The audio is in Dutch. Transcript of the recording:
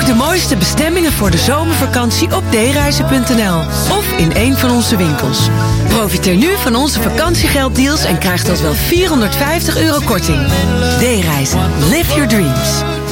Boek de mooiste bestemmingen voor de zomervakantie op dereizen.nl of in een van onze winkels. Profiteer nu van onze vakantiegelddeals en krijg tot wel €450 korting. D-reizen. Live your dreams.